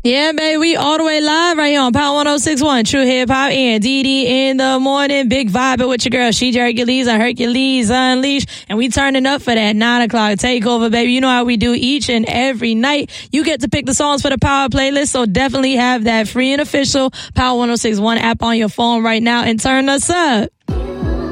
Yeah, baby, we all the way live right here on Power 106.1, True Hip Hop, and DD in the morning. Big vibing with your girl, She Hercules and Hercules Unleashed. And we turning up for that 9 o'clock takeover, baby. You know how we do each and every night. You get to pick the songs for the Power playlist, so definitely have that free and official Power 106.1 app on your phone right now and turn us up.